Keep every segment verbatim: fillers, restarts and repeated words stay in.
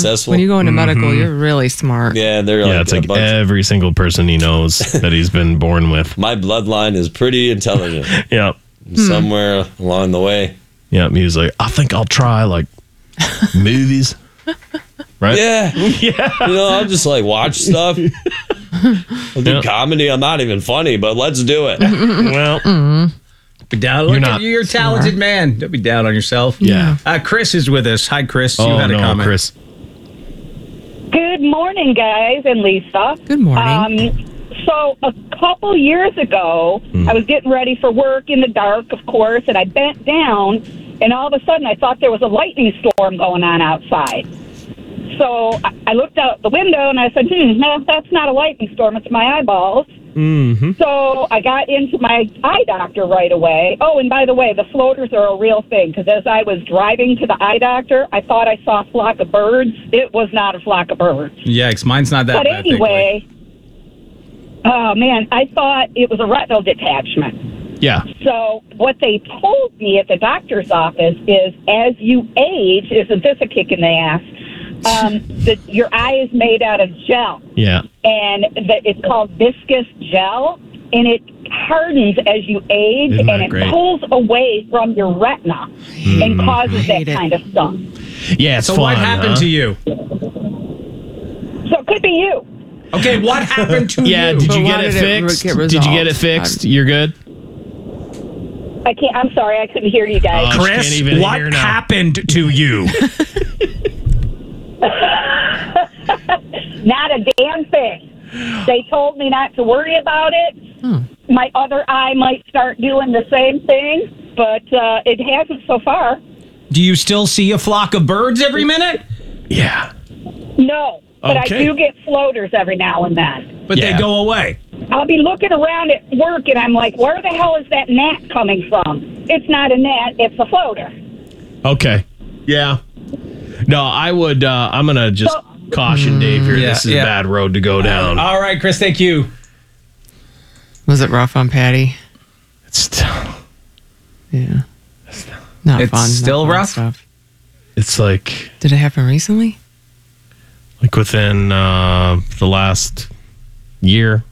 successful. When you go into Mm-hmm. medical, you're really smart. Yeah, they're Yeah, like, it's a like bunch- every single person he knows that he's been born with. my bloodline is pretty intelligent. Yeah. Somewhere along the way. Yeah, he was like, I think I'll try like movies. Right? Yeah. Yeah. You know, I'll just like watch stuff. I'll do Yeah. comedy. I'm not even funny, but let's do it. Well, Be down. You're Look not- at you, you're a talented man. Don't be down on yourself. Yeah. Uh, Chris is with us. Hi, Chris. You oh had a no, comment. Chris. Good morning, guys, and Lisa. Good morning. Um, so a couple years ago, I was getting ready for work in the dark, of course, and I bent down, and all of a sudden I thought there was a lightning storm going on outside. So I, I looked out the window and I said, hmm, no, that's not a lightning storm. It's my eyeballs. Mm-hmm. So I got into my eye doctor right away. Oh, and by the way, the floaters are a real thing, because as I was driving to the eye doctor, I thought I saw a flock of birds. It was not a flock of birds. Yikes, mine's not that But bad. anyway, oh, man, I thought it was a retinal detachment. Yeah. So what they told me at the doctor's office is, as you age, isn't this a kick in the ass? Um, that your eye is made out of gel, Yeah. and that it's called viscous gel, and it hardens as you age, Isn't that and it great? pulls away from your retina and causes that hate it. kind of stuff. Yeah, it's So fun. what happened huh? to you? So it could be you. Okay, what happened to Yeah, you? did But you why get it did it fixed? get Did you get it resolved? fixed? You're good? I can't. I'm sorry, I couldn't hear you guys. Oh, she Chris, can't even hear what now. happened to you? Not a damn thing. They told me not to worry about it. My other eye might start doing the same thing, but uh, it hasn't so far. Do you still see a flock of birds every minute? Yeah. No, but Okay. I do get floaters every now and then. But Yeah. they go away. I'll be looking around at work, and I'm like, where the hell is that gnat coming from? It's not a gnat, it's a floater. Okay. Yeah. No, I would, uh, I'm going to just So- caution Dave here. Yeah, this is yeah. a bad road to go down. All right, Chris, thank you. Was it rough on Patty? It's, Yeah. Not It's fun. not still fun rough? Stuff. it's like, Did it happen recently? like within uh, the last year.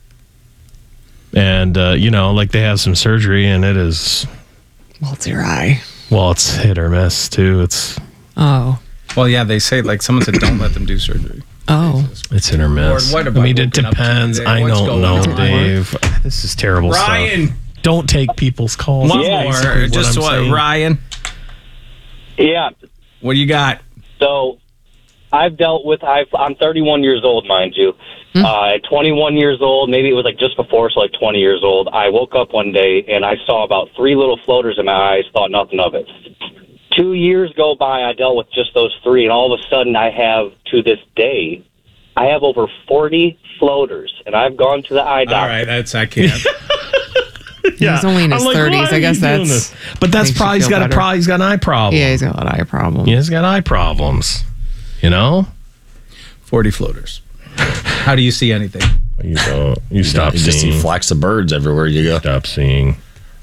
And, uh, you know, like they have some surgery and it is, Well, it's your eye. well, it's hit or miss too. It's, Oh. Well, yeah, they say, like, someone said don't let them do surgery. Oh. it's hit or miss. Lord, what have I mean, I it woken up to depends. today? I What's don't going know, on? Dave. This is terrible Ryan. stuff. Don't take people's calls. One That's more. basically what Just I'm what, saying. Ryan, Yeah. what do you got? So I've dealt with, I've, I'm thirty-one years old, mind you. Uh, at twenty-one years old, maybe it was like just before, so like twenty years old, I woke up one day and I saw about three little floaters in my eyes, thought nothing of it. Two years go by, I dealt with just those three, and all of a sudden I have, to this day, I have over forty floaters, and I've gone to the eye doctor. All right, that's, I can't. He's only in his I'm like, thirties. why I are guess you doing that's. this? But that's makes you probably he's feel got a better. pro- he's got an eye problem. Yeah, he's got a lot of eye problems. He's got eye problems. You know? forty floaters. How do you see anything? You don't. You stop You just see seeing. flocks of birds everywhere you go. Stop seeing.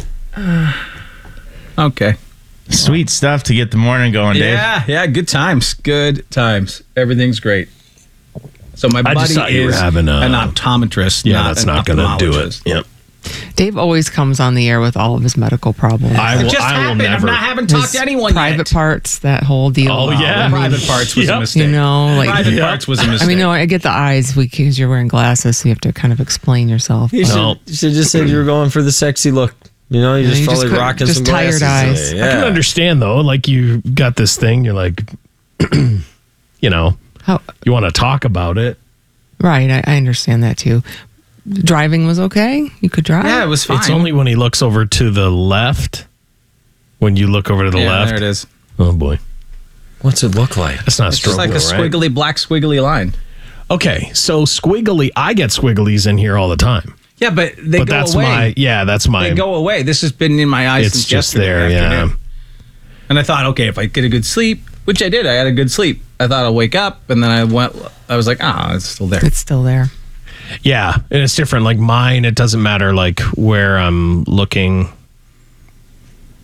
Okay. Sweet stuff to get the morning going, Dave. Yeah, yeah, good times. Good times. Everything's great. So my I buddy just thought you were is having a- an optometrist. Yeah, not that's an not going to do it. ophthalmologist. Yep. Dave always comes on the air with all of his medical problems. I It will, just I will happened. never. I'm not, haven't talked His to anyone private yet. parts, that whole deal. Oh, about- yeah. I mean, Private parts was Yep. a mistake. You know, like Private Yeah. parts was a mistake. I mean, no, I get the eyes because you're wearing glasses, so you have to kind of explain yourself. You should, No. you should just said you were going for the sexy look. You know, you Yeah, just you just probably couldn't- rocking just some tired glasses eyes. today. I can Yeah. understand though. Like you got this thing. You're like, you know, How, you want to talk about it. right, I, I understand that too. Driving was okay. You could drive. yeah, it was fine. It's only when he looks over to the left. When you look over to the yeah, left. there it is. Oh boy, What's it look like? that's not It's just stroke like a wheel, right? squiggly, black squiggly line. Okay, so squiggly. I get squigglies in here all the time. Yeah, but they but go that's away. my yeah. That's my. They go away. This has been in my eyes It's since just yesterday there. afternoon. Yeah. And I thought, okay, if I get a good sleep, which I did, I had a good sleep. I thought I'll wake up, and then I went. I was like, ah, it's still there. It's still there. Yeah, and it's different. Like mine, it doesn't matter like where I'm looking.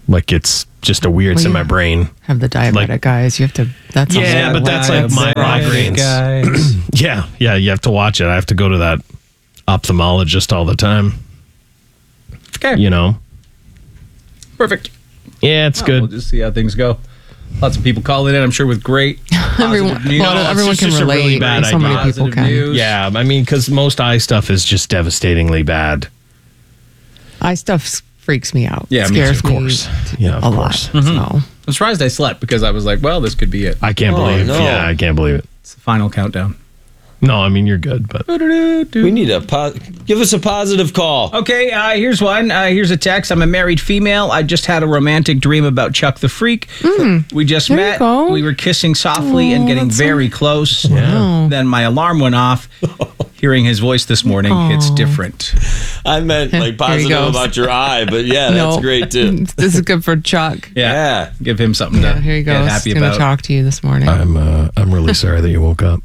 Like it's just a weird Well, in yeah. my brain. Have the diabetic Like- guys. You have to. That's a Yeah, whole but that's lot. like my migraines. Guys. Yeah, yeah, you have to watch it. I have to go to that ophthalmologist all the time. Okay. You know? Perfect. Yeah, it's Well, good. We'll just see how things go. Lots of people calling in, I'm sure, with great Everyone, positive news. well, it's everyone just- can just a relate. really bad so many idea. people Positive can. news. Yeah, I mean, because most eye stuff is just devastatingly bad. Eye stuff s- freaks me out. Yeah, It me too, scares of course. me Yeah, of a course. lot. So I'm surprised I slept because I was like, well, this could be it. I can't Oh, believe. no. Yeah, I can't believe it. It's the final countdown. No, I mean you're good, but We need a po- give us a positive call. Okay, uh, here's one. Uh, here's a text. I'm a married female. I just had a romantic dream about Chuck the Freak. We just There you met. go. We were kissing softly and Oh, getting that's so- very close. Wow. Then my alarm went off. Hearing his voice this morning, it's Oh. different. I meant like Here he positive goes. about your eye, but yeah, that's no, great too. This is good for Chuck. Yeah. Yeah. Give him something Yeah, to here he get goes. happy He's gonna about. talk to you this morning. I'm uh, I'm really sorry that you woke up.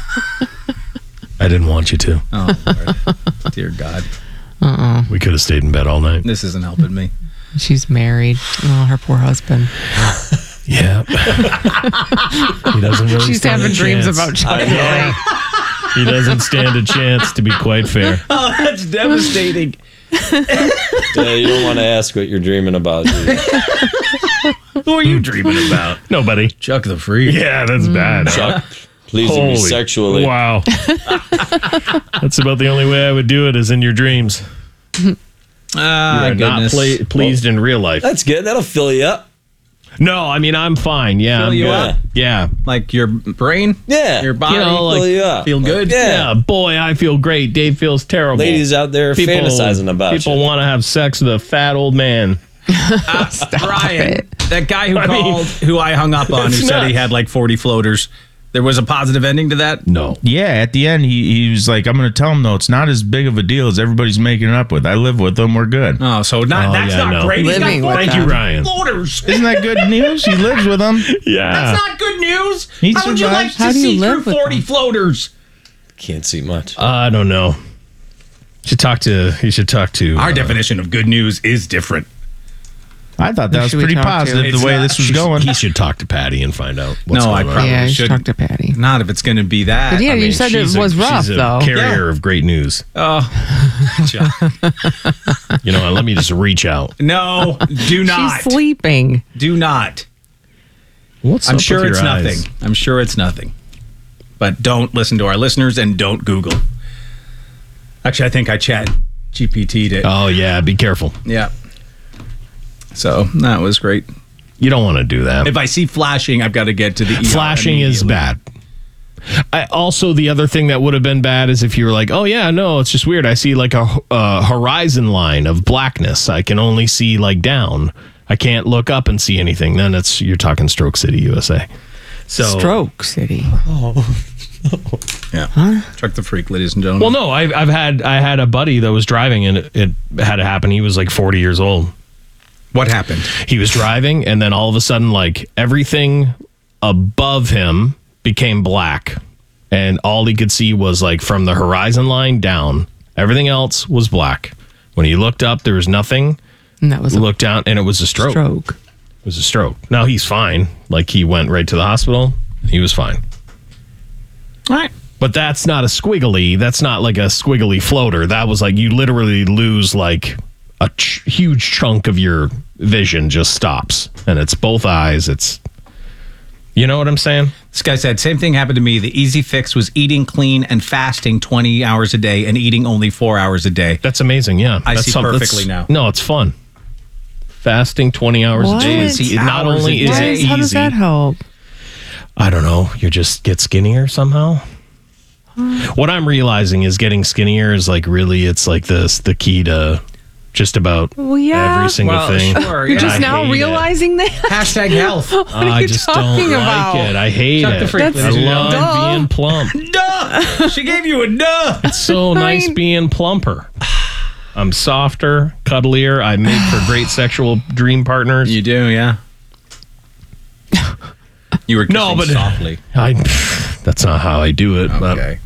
I didn't want you to. Oh, Lord. Dear God. Uh-uh. We could have stayed in bed all night. This isn't helping me. She's married. Oh, her poor husband. Yeah. He doesn't really She's stand having a dreams chance. about Chuck. I know. He doesn't stand a chance, to be quite fair. Oh, that's devastating. Yeah, you don't want to ask what you're dreaming about. do you? Who are you dreaming about? Nobody. Chuck the Freak. Yeah, that's bad. Chuck, pleasing me Holy- sexually. Wow. That's about the only way I would do it is in your dreams. Ah, You're not goodness. pla- pleased in real life. That's good. That'll fill you up. No, I mean, I'm fine. Yeah. Fill I'm you good. up? Yeah. Like your brain? Yeah. Your body? You know, like, fill you up. feel good? Yeah. Yeah. Boy, I feel great. Dave feels terrible. Ladies out there fantasizing about People you. want to have sex with a fat old man. Brian, that guy who I mean, called, who I hung up on, who it's said he nuts. had like forty floaters. There was a positive ending to that? No. Yeah, at the end, he, he was like, I'm going to tell him, though, it's not as big of a deal as everybody's making it up with. I live with them. We're good. Oh, so not Oh, that's yeah, not no. great. He's got Living with forty Thank you, Ryan. floaters. Isn't that good news? He lives with them. Yeah. That's not good news. He How would you like survives. to How do you see through live with forty them? floaters? Can't see much. I don't know. You should talk to. You should talk to. Our uh, definition of good news is different. I thought that Who was should we pretty talk to? positive It's the way not- this was she's- going. He should talk to Patty and find out what's No, I going on. probably yeah, you should shouldn't. talk to Patty. Not if it's going to be that. But yeah, I you mean, said it she's a- was rough, she's a though. Carrier of great news. Oh, Chuck. You know, let me just reach out. No, do not. She's sleeping. Do not. What's I'm up sure with it's your eyes? nothing. I'm sure it's nothing. But don't listen to our listeners and don't Google. Actually, I think I chat G P T'd it. Oh yeah, be careful. Yeah. So that was great. You don't want to do that. If I see flashing, I've got to get to the E R Flashing is immediately. bad. I, also, the other thing that would have been bad is if you were like, "Oh yeah, no, it's just weird. I see like a, a horizon line of blackness. I can only see like down. I can't look up and see anything." Then it's you're talking Stroke City, U S A. So Stroke City. Yeah. Chuck the Freak, ladies and gentlemen. Well, no, I've I've had I had a buddy that was driving and it, it had it happen. He was like forty years old. What happened? He was driving and then all of a sudden, like everything above him became black, and all he could see was like from the horizon line down. Everything else was black. When he looked up, there was nothing. And that was He a looked down, and it was a stroke. stroke. It was a stroke. Now he's fine. Like he went right to the hospital. He was fine. All right. But that's not a squiggly. That's not like a squiggly floater. That was like you literally lose like a ch- huge chunk of your vision just stops, and it's both eyes. It's, you know what I'm saying? This guy said, same thing happened to me. The easy fix was eating clean and fasting twenty hours a day and eating only four hours a day. That's amazing. Yeah, I that's see some- perfectly that's- now. No, it's fun. Fasting twenty hours What? a day. See, it not Hours only a is day. it How does easy. that help? I don't know. You just get skinnier somehow. What I'm realizing is getting skinnier is like really, it's like this the key to just about Well, yeah. every single Well, thing. sure, You're yeah. just I now hate it. realizing that? Hashtag health. What are I you just talking don't about? like it. I hate Chuck it. the Freak, I ladies and love gentlemen. being plump. Duh! She gave you a duh. It's so nice being plumper. I'm softer, cuddlier. I make for great sexual dream partners. You do, yeah. You were kissing No, but- softly. I, that's not how I do it. But Okay.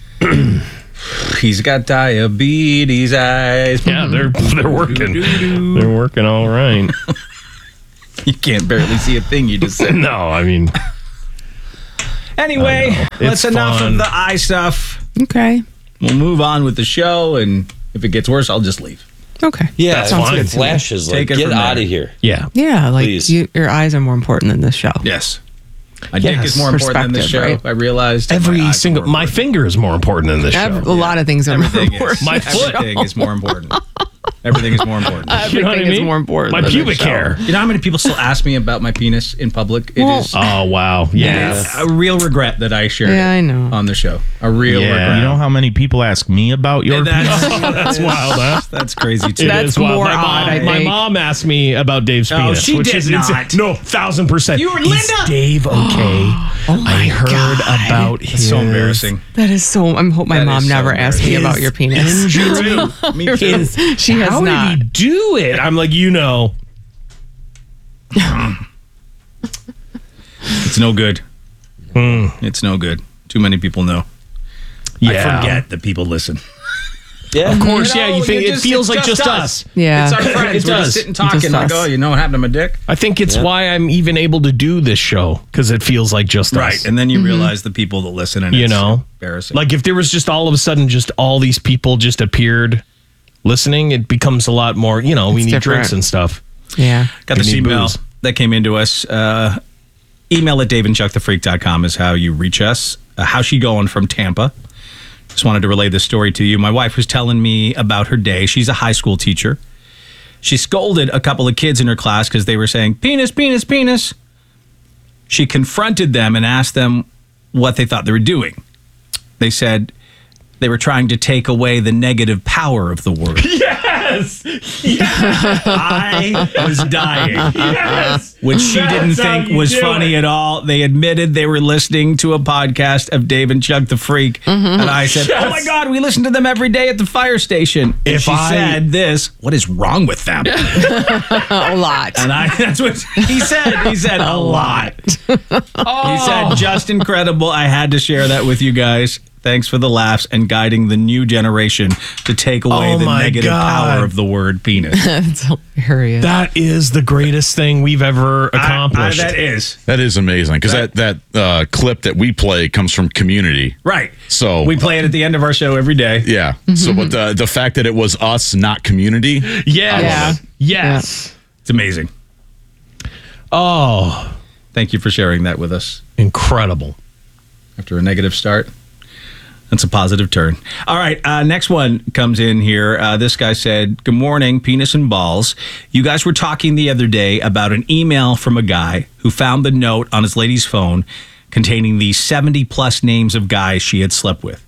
He's got diabetes eyes. yeah, they're they're working. They're working all right. You can't barely see a thing you just said. No, I mean, Anyway, It's that's enough fun. of the eye stuff. Okay. We'll move on with the show, and if it gets worse, I'll just leave. Okay. Yeah, That sounds fine. good to me. Flashes. Like, Take it get from out there. of here. yeah. Yeah, like Please. you, your eyes are more important than this show. Yes. My dick Yes. is more important than this show. Perspective, right? I realized Every My eyes are single, more my important. finger is more important than this Ev- show. a lot of things are Everything more is. important. My foot. Everything is more important. Everything is more important. You know what I Everything is mean? more important My than this pubic show. hair. You know how many people still ask me about my penis in public? It Well, is Oh wow, yeah. Yes. a real regret that I shared Yeah, it I know. on the show. A real Yeah. regret. You know how many people ask me about your That's, That's wild, huh? that's crazy too. It That's is wild. more my odd, mom, I my think. mom asked me about Dave's Oh, penis, she which did is insane. not. No, thousand percent. You were Is Linda. Dave okay? Oh my I heard God. about It's his so embarrassing. That is so. I hope my That mom is so never asked me about your penis. Me too. Me too. She has How not. did he do it? I'm like, you know, It's no good. It's no good. Too many people know. yeah. I forget that people listen. Yeah. Of course, yeah. You know, think you it just- feels it's like just just us. us. Yeah. It's our friends. It We're does. just sitting talking Just like, us. oh, you know what happened to my dick? I think it's why I'm even able to do this show because it feels like just Right. us. And then you realize the people that listen and You it's know, embarrassing. Like if there was just all of a sudden just all these people just appeared listening, it becomes a lot more. You know, we It's need different. drinks and stuff. Yeah. Got We this need email booze. that came into us. Uh, email at dave and chuck the freak dot com is how you reach us. Uh, how's she going from Tampa? Just wanted to relay this story to you. My wife was telling me about her day. She's a high school teacher. She scolded a couple of kids in her class because they were saying, penis, penis, penis. She confronted them and asked them what they thought they were doing. They said they were trying to take away the negative power of the word. Yes. I was dying. Yes. Which she That's didn't how think you was do funny it. at all. They admitted they were listening to a podcast of Dave and Chuck the Freak. And I said, Yes. oh my God, we listen to them every day at the fire station. And If she I- said this, what is wrong with them? A lot. And I, that's what he said. He said, a lot. He said, just incredible. I had to share that with you guys. Thanks for the laughs and guiding the new generation to take away Oh the my negative God. power of the word penis. That's hilarious. That is the greatest thing we've ever accomplished. I- I- that is. That is amazing because That- that that uh, clip that we play comes from Community. Right. So We play it at the end of our show every day. yeah. So but the the fact that it was us, not Community. Yes. Yeah. Yes. It's amazing. Oh, Thank you for sharing that with us. incredible. After a negative start, that's a positive turn. All right, uh, next one comes in here. Uh, this guy said, good morning, penis and balls. You guys were talking the other day about an email from a guy who found the note on his lady's phone containing the seventy plus names of guys she had slept with.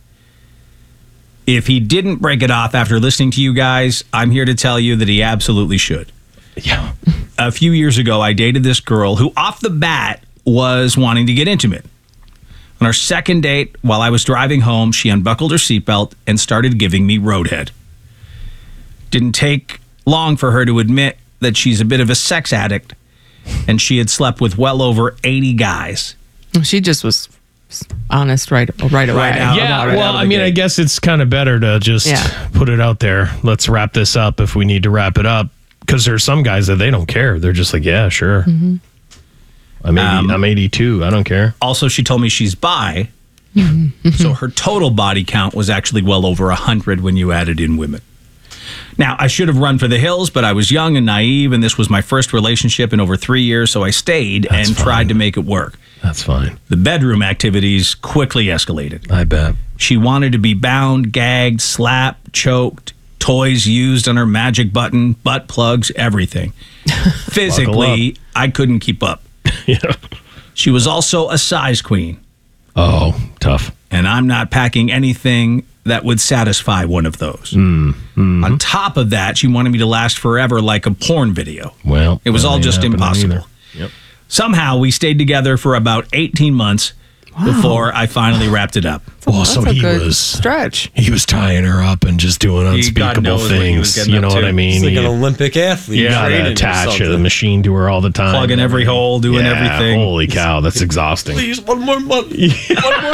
If he didn't break it off after listening to you guys, I'm here to tell you that he absolutely should. Yeah. A few years ago, I dated this girl who, off the bat, was wanting to get intimate. On our second date, while I was driving home, she unbuckled her seatbelt and started giving me roadhead. Didn't take long for her to admit that she's a bit of a sex addict, and she had slept with well over eighty guys. She just was honest right right away. Right out. Yeah, about it out well, of I the mean, gate. I guess it's kind of better to just Yeah. put it out there. Let's wrap this up if we need to wrap it up. Because there's some guys that they don't care. They're just like, yeah, sure. Mm-hmm. I'm, eighty, Um, I'm eighty-two. I don't care. Also, she told me she's bi, so her total body count was actually well over one hundred when you added in women. Now, I should have run for the hills, but I was young and naive, and this was my first relationship in over three years, so I stayed That's and fine. tried to make it work. That's fine. The bedroom activities quickly escalated. I bet. She wanted to be bound, gagged, slapped, choked, toys used on her magic button, butt plugs, everything. Physically, I couldn't keep up. Yeah. She was also a size queen, Oh, tough. and I'm not packing anything that would satisfy one of those. On top of that, she wanted me to last forever like a porn video. Well, It was that all ain't just happening impossible. either. Yep. Somehow, we stayed together for about eighteen months before I finally wrapped it up. Well, so That's a he good was stretch. he was tying her up and just doing God unspeakable knows what he was things. getting You up know what to. I mean? It's like He- an Olympic athlete. you gotta training or attach a something. machine to her all the time. Plugging every hole, doing Yeah, everything. Holy cow, that's exhausting. Please, one more month. One more month.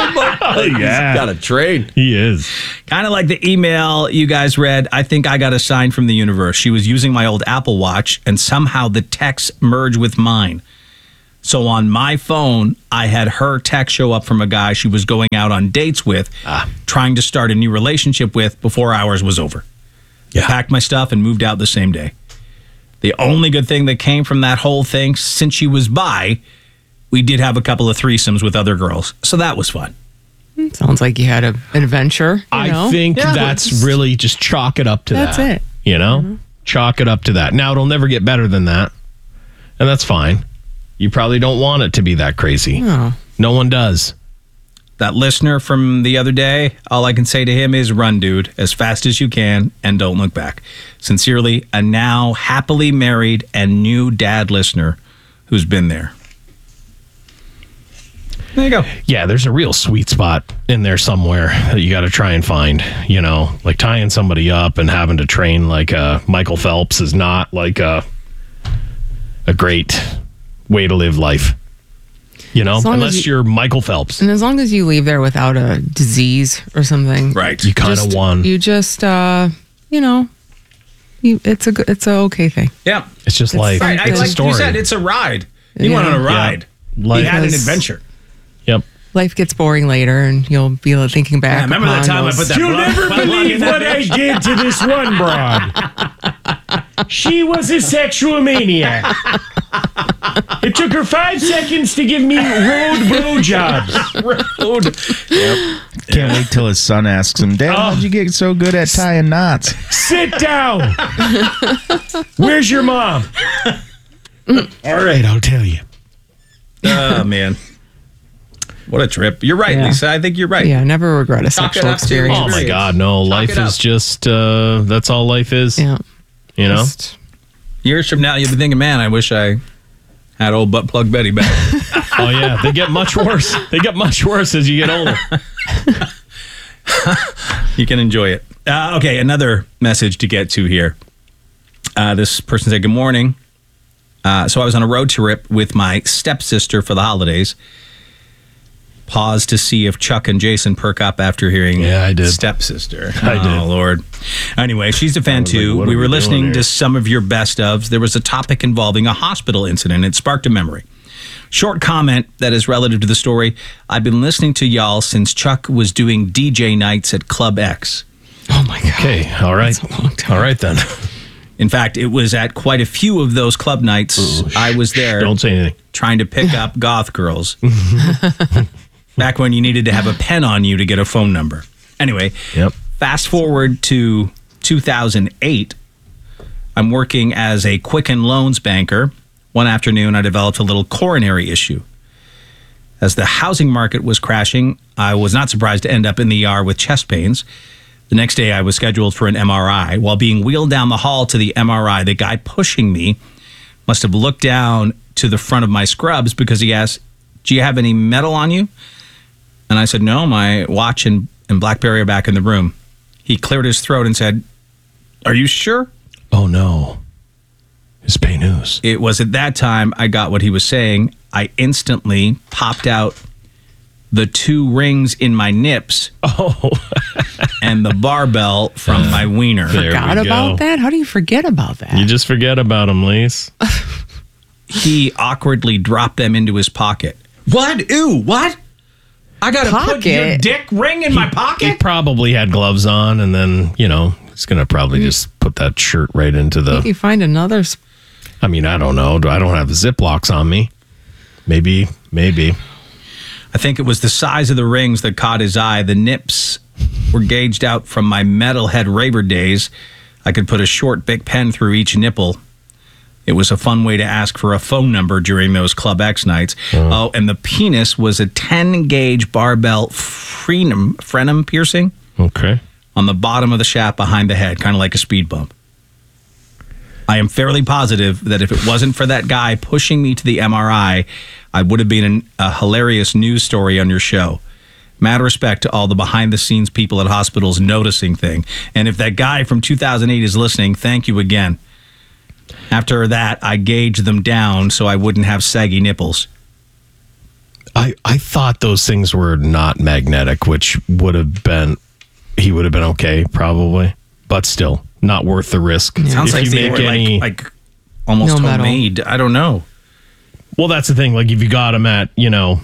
Oh, yeah. Got a trade. He is. Kind of like the email you guys read. I think I got a sign from the universe. She was using my old Apple Watch, and somehow the text merged with mine. So on my phone, I had her text show up from a guy she was going out on dates with, ah. trying to start a new relationship with before ours was over. Yeah. Packed my stuff and moved out the same day. The only good thing that came from that whole thing, since she was bi, we did have a couple of threesomes with other girls. So that was fun. Sounds like you had a, an adventure. You I know? think Yeah, that's just- really just chalk it up to That's that. it. You know? Mhm. Chalk it up to that. Now, it'll never get better than that. And that's fine. You probably don't want it to be that crazy. Oh. No one does. That listener from the other day, all I can say to him is run, dude, as fast as you can and don't look back. Sincerely, a now happily married and new dad listener who's been there. There you go. Yeah, there's a real sweet spot in there somewhere that you got to try and find. You know, like tying somebody up and having to train like uh, Michael Phelps is not like a, a great way to live life. You know, As long unless as you- you're Michael Phelps. And as long as you leave there without a disease or something, Right. You kind of just- won. You just, uh, you know, you, it's a good, it's a okay thing. Yeah. It's just It's life. Right. I, It's a like story. you said, it's a ride. You Yeah. went on a Yeah. ride. Life- You had an Because- adventure. Yep. Life gets boring later, and you'll be like, thinking back. Yeah, remember that upon time I those- put that You'll never believe what I did to this one broad. She was a sexual maniac. It took her five seconds to give me road blowjobs. Road. Yep. Can't wait till his son asks him, Dad, how'd you get so good at tying knots? Sit down. Where's your mom? All right, I'll tell you. Oh, man. What a trip. You're right, Yeah. Lisa. I think you're right. Yeah, never regret a Chalk it sexual up to your experience. Oh my Experience. God, no! Chalk Life it up. is just uh, that's all life is. Yeah. You know. Just- Years from now, you'll be thinking, man, I wish I had old butt plug Betty back. Oh yeah, they get much worse. They get much worse as you get older. You can enjoy it. Uh, okay, another message to get to here. Uh, this person said, good morning. Uh, so I was on a road trip with my stepsister for the holidays. Pause to see if Chuck and Jason perk up after hearing Yeah, I did. stepsister. I oh, did. Lord. Anyway, she's a fan was like, too. what are we we were doing listening here? to some of your best ofs. There was a topic involving a hospital incident. It sparked a memory. Short comment that is relative to the story. I've been listening to y'all since Chuck was doing D J nights at Club X. oh my God. Okay, all right, That's a long time. all right then. In fact, it was at quite a few of those club nights I was there Don't say anything. trying to pick up goth girls. Back when you needed to have a pen on you to get a phone number. Anyway, Yep. fast forward to two thousand eight. I'm working as a Quicken Loans banker. One afternoon, I developed a little coronary issue. As the housing market was crashing, I was not surprised to end up in the E R with chest pains. The next day, I was scheduled for an M R I. While being wheeled down the hall to the M R I, the guy pushing me must have looked down to the front of my scrubs because he asked, do you have any metal on you? And I said, no, my watch and, and BlackBerry are back in the room. He cleared his throat and said, are you sure? Oh no, it's Pay News. It was at that time I got what he was saying. I instantly popped out the two rings in my nips Oh, and the barbell from my wiener. There Forgot we go. about that? How do you forget about that? you just forget about them, Lise. He awkwardly dropped them into his pocket. What? Ew, what? I gotta put your Pocket? dick ring in my He pocket? probably had gloves on, and then you know he's gonna probably just put that shirt right into If the. you find another, sp- I mean, I don't know. I don't have Ziplocs on me. Maybe, maybe. I think it was the size of the rings that caught his eye. The nips were gauged out from my metalhead raver days. I could put a short Bic pen through each nipple. It was a fun way to ask for a phone number during those Club X nights. Oh, and the penis was a ten gauge barbell frenum, frenum piercing Okay. on the bottom of the shaft behind the head, kind of like a speed bump. I am fairly positive that if it wasn't for that guy pushing me to the M R I, I would have been an, a hilarious news story on your show. Mad respect to all the behind-the-scenes people at hospitals noticing thing. And if that guy from two thousand eight is listening, thank you again. After that, I gauged them down so I wouldn't have saggy nipples. I, I thought those things were not magnetic, which would have been, he would have been okay, probably. But still, not worth the risk. Sounds If like you they make were any, like, like almost No metal. homemade. I don't know. well, that's the thing. Like, if you got them at, you know,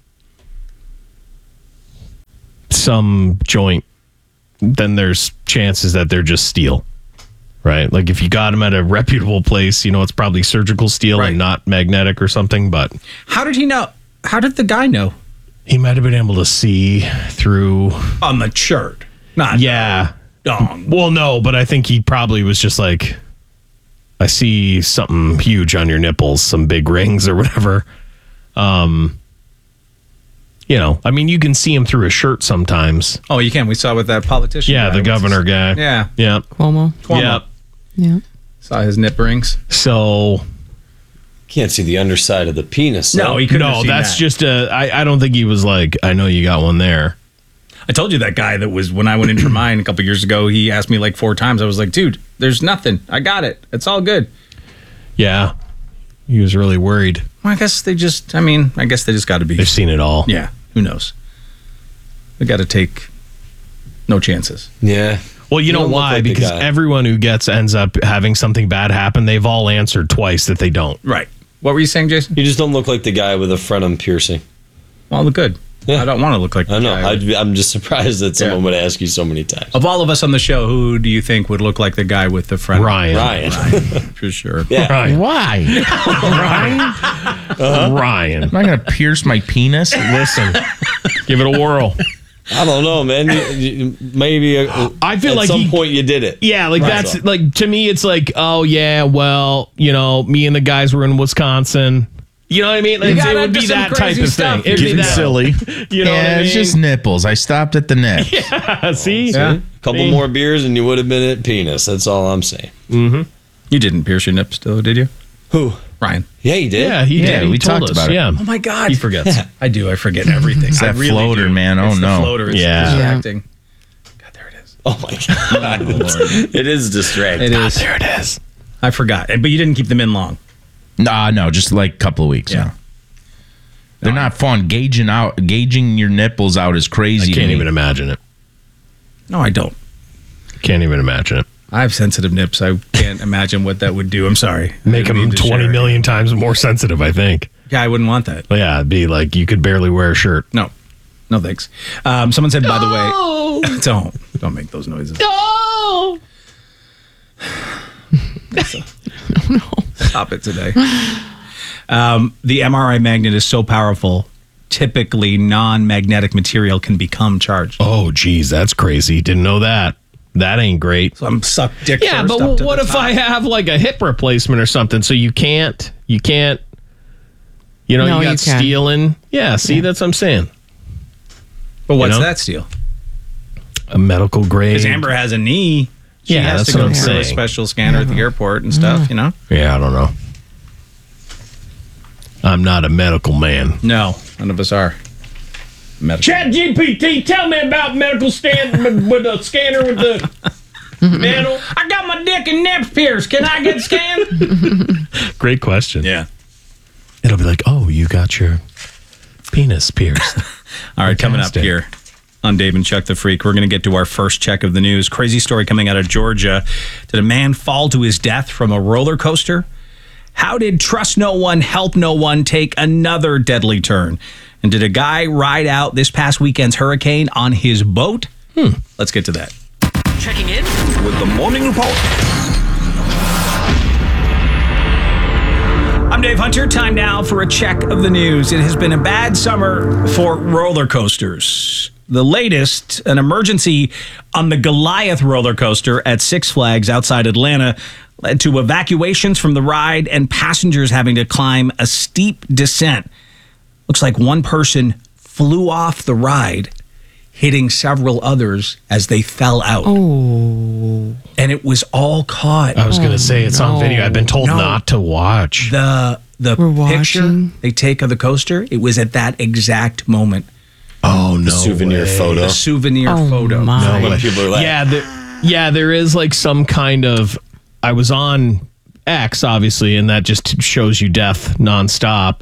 some joint, then there's chances that they're just steel, right? Like, if you got them at a reputable place, you know, it's probably surgical steel Right. and not magnetic or something, but How did he know? How did the guy know? he might have been able to see through. On the shirt. Not Yeah. dong. Well, no, but I think he probably was just like, I see something huge on your nipples, some big rings or whatever. Um, you know, I mean, you can see him through a shirt sometimes. Oh, you can. We saw with that politician. Yeah, guy. the What's governor his- guy. Yeah. Yeah. Cuomo. Cuomo. Yeah. Yeah. Saw his nip rings. So, Can't see the underside of the penis. No, though. he couldn't have no, seen that's that. just a, I, I don't think he was like, I know you got one there. I told you that guy that was when I went in for mine a couple years ago. He asked me like four times. I was like, dude, there's nothing. I got it. It's all good. Yeah. He was really worried. Well, I guess they just, I mean, I guess they just got to be. They've seen it all. Yeah. Who knows? They got to take no chances. Yeah. Well, you, You know don't look why? like the Because guy. everyone who gets ends up having something bad happen. They've all answered twice that they don't. Right. What were you saying, Jason? You just don't look like the guy with a frenum piercing. Well, good. Yeah. I don't want to look like I know. the guy. I'd, be- I'm just surprised that someone Yeah. would ask you so many times. Of all of us on the show, who do you think would look like the guy with the friend? Ryan. Ryan. For sure. Yeah. Ryan. Why? Ryan. Am I gonna pierce my penis? Listen, give it a whirl. I don't know, man. You, you, maybe a, I feel at like some he- point you did it. Yeah, like Right. that's So- like to me, it's like, oh yeah, well, you know, me and the guys were in Wisconsin. You know what I mean? Like, got it would into be some that type crazy of stuff. thing. It'd be Getting that silly. You know yeah, what I mean? it's just nipples. I stopped at the nip. See, Yeah. A couple See? more beers and you would have been at penis. That's all I'm saying. You didn't pierce your nips, though, did you? Who? Ryan. Yeah, he did. yeah, he Yeah, did. He we told talked us. about it. Yeah, Oh my God. he forgets. I do. I forget everything. It's I that really floater, do. man. Oh, It's no. The floater. It's Yeah. distracting. God, there it is. Oh my god. It is distracting. It is. There it is. I forgot. But you didn't keep them in long. Nah, no, just like a couple of weeks. Yeah. Yeah. They're not fun. Gauging out, gauging your nipples out is I crazy. to can't me. even imagine it. No, I don't. Can't even imagine it. I have sensitive nips. I can't imagine what that would do. I'm sorry. I Make didn't them mean to twenty share. million times more sensitive. I think. Yeah, I wouldn't want that. Yeah, it'd be like you could barely wear a shirt. No. No thanks. Um, someone said, by the way, don't. Don't make those noises. Oh. Stop it today. Um, the M R I magnet is so powerful, typically non-magnetic material can become charged. Oh, geez, that's crazy. Didn't know that. That ain't great. So I'm suck dick Yeah, first but up to what the if top. I have like a hip replacement or something? So you can't, you can't, you know, No, you got you can. stealing. Yeah, see, that's what I'm saying. But what's you know? that steal? A medical grade. Because Amber has a knee. She Yeah, has that's to go what I'm through a saying. special scanner at the airport and stuff, you know? Yeah, I don't know. I'm not a medical man. No, none of us are. Medical. Chat G P T, tell me about medical stand with a scanner with the metal. I got my dick and nips pierced. Can I get scanned? Great question. Yeah. It'll be like, oh, you got your penis pierced. All right, coming up Fantastic. here on Dave and Chuck the Freak, we're going to get to our first check of the news. Crazy story coming out of Georgia. Did a man fall to his death from a roller coaster? How did trust no one, help no one take another deadly turn? And did a guy ride out this past weekend's hurricane on his boat? Hmm. Let's get to that. Checking in with the morning report. I'm Dave Hunter. Time now for a check of the news. It has been a bad summer for roller coasters. The latest, an emergency on the Goliath roller coaster at Six Flags outside Atlanta, led to evacuations from the ride and passengers having to climb a steep descent. Looks like one person flew off the ride, hitting several others as they fell out. Oh. And it was all caught. I was going to say it's on no. video. I've been told No. not to watch. The the We're picture watching. they take of the coaster, it was at that exact moment. Oh, no. souvenir way. photo. The souvenir Oh, photo. my. When people are like, Yeah, there, yeah, there is like some kind of. I was on X, obviously, and that just shows you death nonstop.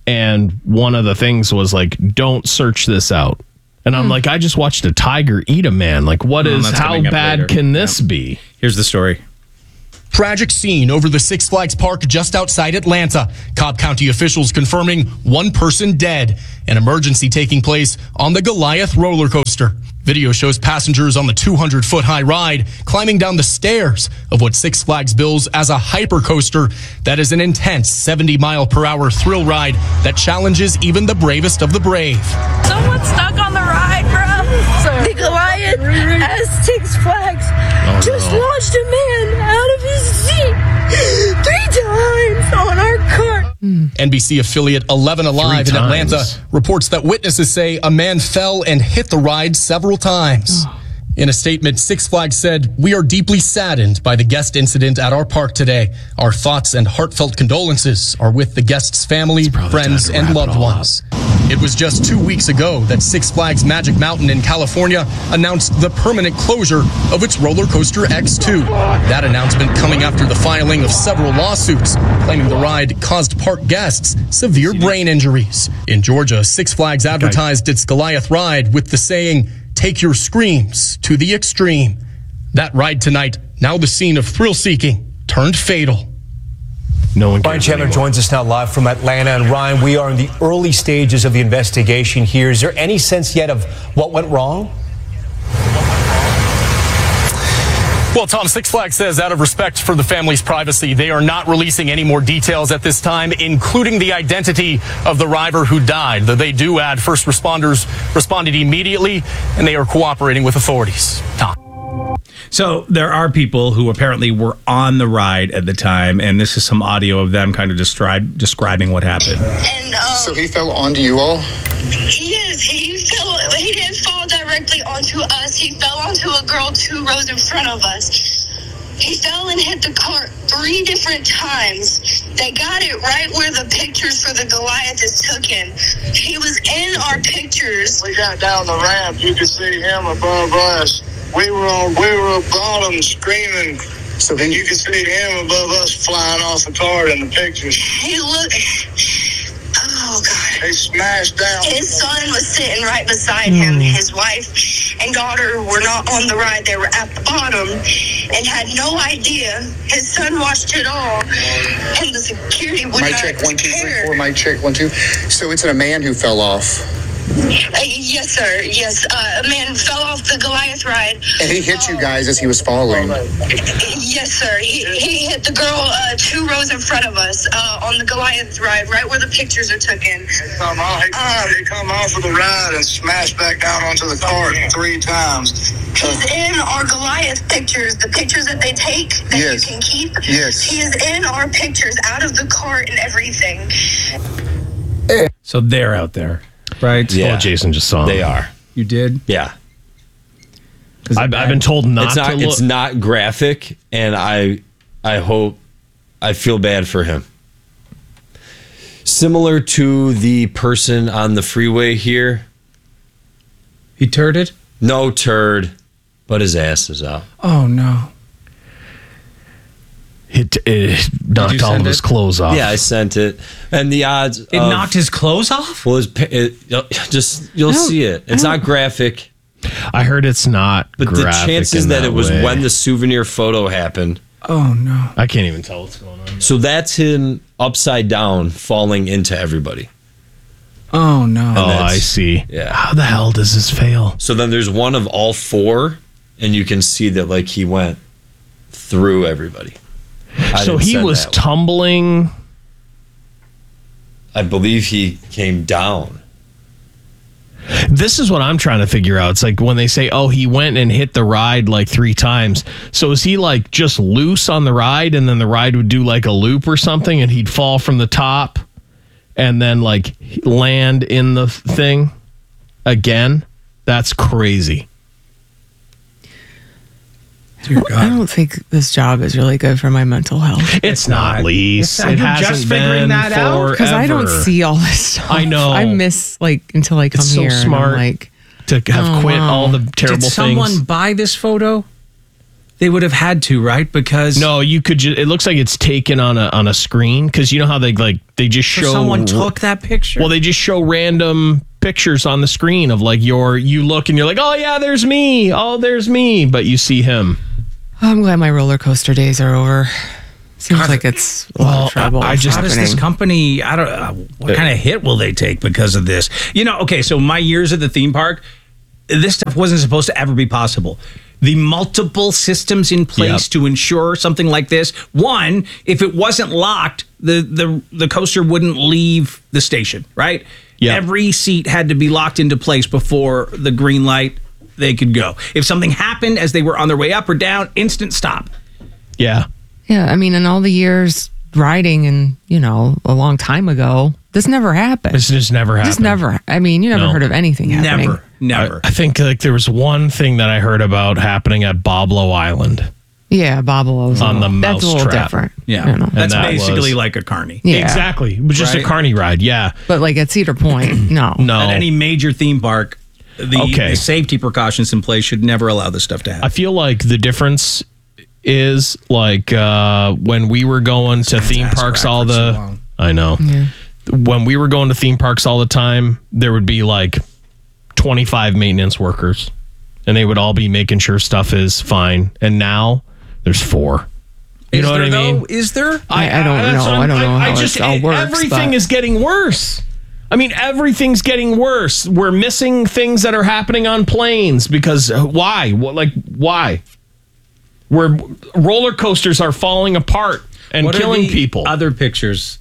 And one of the things was like, don't search this out. And I'm like, I just watched a tiger eat a man. Like, what Oh, is, that's how coming up bad later. can this Yep. be? Here's the story. Tragic scene over the Six Flags Park just outside Atlanta. Cobb County officials confirming one person dead. An emergency taking place on the Goliath roller coaster. Video shows passengers on the two hundred foot high ride climbing down the stairs of what Six Flags bills as a hypercoaster that is an intense seventy mile per hour thrill ride that challenges even the bravest of the brave. Someone's stuck on the ride, bro. The Goliath at Six Flags just no. launched a man out of his seat three times on our cart. N B C affiliate eleven Alive in Three Atlanta times. reports that witnesses say a man fell and hit the ride several times. In a statement, Six Flags said, "We are deeply saddened by the guest incident at our park today. Our thoughts and heartfelt condolences are with the guest's family, friends, time to and wrap it loved all ones." It was just two weeks ago that Six Flags Magic Mountain in California announced the permanent closure of its roller coaster X two. That announcement coming after the filing of several lawsuits claiming the ride caused park guests severe brain injuries. In Georgia, Six Flags advertised its Goliath ride with the saying, "Take your screams to the extreme." That ride tonight, now the scene of thrill seeking, turned fatal. No one Ryan cares Chandler anymore. joins us now live from Atlanta. And Ryan, we are in the early stages of the investigation here. Is there any sense yet of what went wrong? Well, Tom, Six Flags says out of respect for the family's privacy, they are not releasing any more details at this time, including the identity of the driver who died. Though they do add first responders responded immediately and they are cooperating with authorities. Tom. So there are people who apparently were on the ride at the time, and this is some audio of them kind of describe, describing what happened. And, um, So he fell onto you all? Yes, he fell. He didn't fall directly onto us. He fell onto a girl two rows in front of us. He fell and hit the cart three different times. They got it right where the pictures for the Goliath is taken. He was in our pictures. We got down the ramp. You could see him above us. We were on. We were bottom screaming. So then you could see him above us flying off the cart in the pictures. He looked. Oh God! They smashed down. His son was sitting right beside him. His wife and daughter were not on the ride. They were at the bottom and had no idea. His son watched it all, and the security would Mic not check one two three care. four. Mic check one two. So it's a man who fell off. Uh, yes, sir. Yes, uh, a man fell off the Goliath ride. And he hit you guys as he was falling. Yes, sir. He, he hit the girl uh, two rows in front of us uh, on the Goliath ride, right where the pictures are taken. He come off, he, Um, he come off of the ride and smashed back down onto the cart three times. He's in our Goliath pictures, the pictures that they take that Yes. you can keep. Yes. He is in our pictures, out of the cart and everything. So they're out there, right? Yeah. Oh, Jason just saw They them. are. You did? Yeah. I've, I've been told not, It's not. to look. It's not graphic, and I, I hope, I feel bad for him. Similar to the person on the freeway here. He turded? No turd, but his ass is out. Oh no! It, it knocked all send of his it? clothes off. Yeah, I sent it, and the odds. It of, knocked his clothes off? Well, his, pa- it, you'll- just you'll I don't- see it. It's not graphic, I heard it's not. but the graphic chances in that, it was way. when the souvenir photo happened. Oh no! I can't even tell what's going on. So that's him upside down, falling into everybody. Oh no! Oh, that's- I see. Yeah. How the hell does this fail? So then there's one of all four, and you can see that like he went through everybody. I So didn't he send was that one. tumbling. I believe he came down. This is what I'm trying to figure out. It's like when they say, "Oh, he went and hit the ride like three times." So is he like just loose on the ride, and then the ride would do like a loop or something, and he'd fall from the top, and then like land in the thing again? That's crazy. I don't think this job is really good for my mental health. It's not, Lise. It's- It you're hasn't just figuring been that out? Because I don't forever. see all this stuff. I know. I miss like until I come It's so here. and I'm smart like to have Oh, quit wow. all the terrible Did someone things. buy this photo? They would have had to, right? Because No, you could just, it looks like it's taken on a on a screen because you know how they like they just so show someone took that picture. Well, they just show random pictures on the screen of like your you look and you're like, oh yeah, there's me. Oh, there's me. But you see him. Oh, I'm glad my roller coaster days are over. Seems God, like it's a lot of trouble. I just, how does this company, I don't uh, what Uh, kind of hit will they take because of this? You know, okay, so my years at the theme park, this stuff wasn't supposed to ever be possible. The multiple systems in place Yep. to ensure something like this. One, if it wasn't locked, the the the coaster wouldn't leave the station, right? Yep. Every seat had to be locked into place before the green light they could go. If something happened as they were on their way up or down, instant stop. Yeah. Yeah, I mean, in all the years riding and, you know, a long time ago, this never happened. This just never happened. Just never. I mean, you never No. heard of anything happening. Never, never. I, I think like there was one thing that I heard about happening at Boblo Island. Yeah, Bobble's On the That's a little mousetrap. different. Yeah, You know. that's that basically was- like a carny. Yeah. Exactly. It was just Right? a carny ride. Yeah. But like at Cedar Point, no. No. At any major theme park, the, Okay. the safety precautions in place should never allow this stuff to happen. I feel like the difference is like uh, when we were going to theme ass parks crack all for so the long. I know. Yeah. When we were going to theme parks all the time, there would be like twenty-five maintenance workers and they would all be making sure stuff is fine. And now there's four. You Is know what there, I mean? though? Is there? I- I don't that's know. what I'm- I don't know how just, it all works, Everything but- is getting worse. I mean, everything's getting worse. We're missing things that are happening on planes because uh, why? What, like, why? Where roller coasters are falling apart and What are killing the people. Other pictures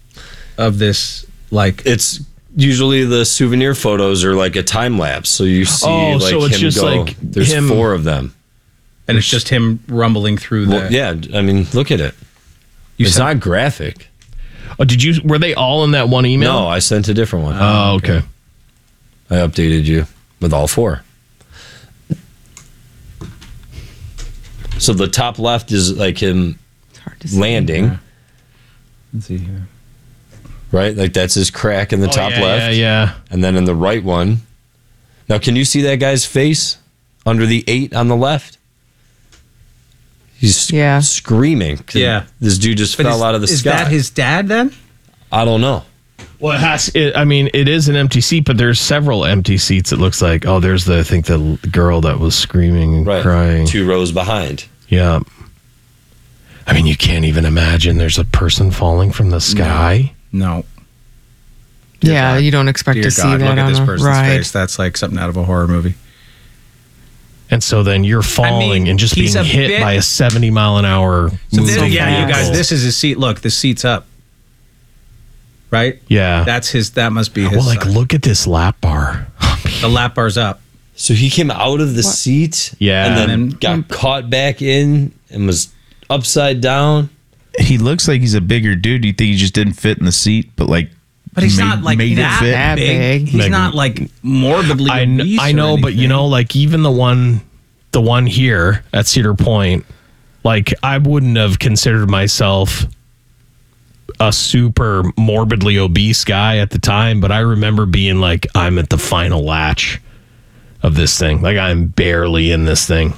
of this, like It's usually the souvenir photos are like a time lapse, so you see Oh, like so it's him just go. like There's him- four of them. and it's just him rumbling through the. Well, yeah, I mean, look at it. You it's sent- not graphic. Oh, did you? Were they all in that one email? No, I sent a different one. Oh, okay. I updated you with all four. So the top left is like him landing, Let's see here. right? Like that's his crack in the Oh, top yeah, left. Yeah, yeah. And then in the right one. Now, can you see that guy's face under the eight on the left? He's Yeah. screaming. 'cause Yeah. This dude just But fell is, out of the is sky. that his dad then? I don't know. Well, it has. It, I mean, it is an empty seat, but there's several empty seats. It looks like. Oh, there's the. I think the l- girl that was screaming and Right. crying. Two rows behind. Yeah. I mean, you can't even imagine there's a person falling from the sky. No. Yeah, God. you don't expect Dear to see God, that look at on this a person's ride. face. That's like something out of a horror movie. And so then you're falling mean, and just he's being a hit bit- by a seventy mile an hour. So this, moving yeah, you guys, vehicle. this is his seat. Look, the seat's up. Right? Yeah. That's his. That must be his. well, like, son. look at this lap bar. The lap bar's up. So he came out of the seat Yeah. and then And got caught back in and was upside down. He looks like he's a bigger dude. You think he just didn't fit in the seat, but like, But he's made- not like made it that, fit? That big. big. He's Like- not like morbidly. I, kn- obese I or know, but you anything. know, like even the one, the one here at Cedar Point, like I wouldn't have considered myself a super morbidly obese guy at the time, but I remember being like, I'm at the final latch of this thing. Like I'm barely in this thing.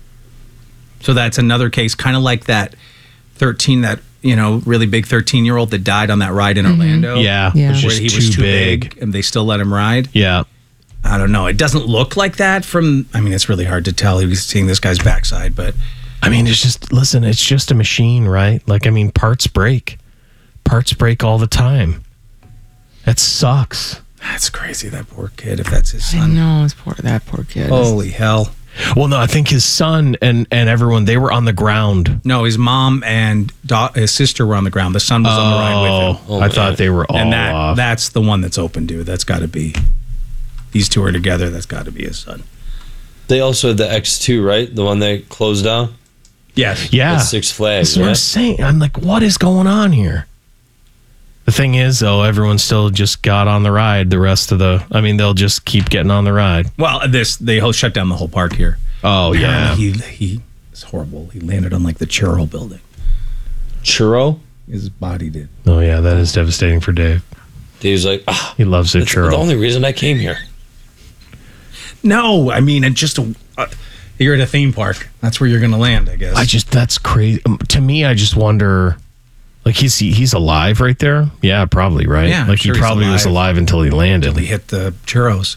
So that's another case, kind of like that thirteen, that you know, really big thirteen year old that died on that ride in Orlando. Yeah, Yeah. it was where just he too, was too big. big, and they still let him ride. Yeah. I don't know. It doesn't look like that from. I mean, it's really hard to tell. He was seeing this guy's backside, but I mean, it's just, listen, it's just a machine, right? Like, I mean, parts break. Parts break all the time. That sucks. that's crazy. That poor kid. If that's his I son. know, it's poor that poor kid. Holy hell! Well, no, I think his son and, and everyone, they were on the ground. No, his mom and da- his sister were on the ground. The son was on the ride with him. Oh, I thought they were all and that off. that's the one that's open, dude. That's got to be. These two are together. That's got to be his son. They also had the X two, right? The one that closed down? Yes. yeah. At Six Flags, That's what I'm right? saying. I'm like, what is going on here? The thing is, though, everyone still just got on the ride the rest of the, I mean, they'll just keep getting on the ride. Well, this they whole shut down the whole park here. Oh, yeah. Apparently He he. It's horrible. He landed on like the Churro building. Churro? His body did. Oh, yeah, that is devastating for Dave. Dave's like, ah, He loves a that's churro. the only reason I came here. No, I mean, and just a, uh, You're at a theme park. That's where you're going to land, I guess. I just, that's crazy. Um, to me, I just wonder, like, he's he, he's alive right there? Yeah, probably, right? Yeah, I'm like, sure he he's probably was alive until he landed. Until he hit the churros.